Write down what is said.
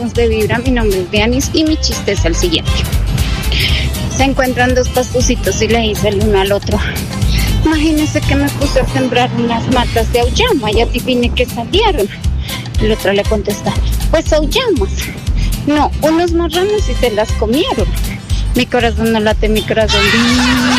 Sons de Vibra. Mi nombre es Dianis y mi chiste es el siguiente. Se encuentran dos pastucitos y le dice el uno al otro: imagínese que me puse a sembrar unas matas de auyama y adivine que salieron. El otro le contesta: pues auyamas. No, unos marranos y se las comieron. Mi corazón no late, mi corazón.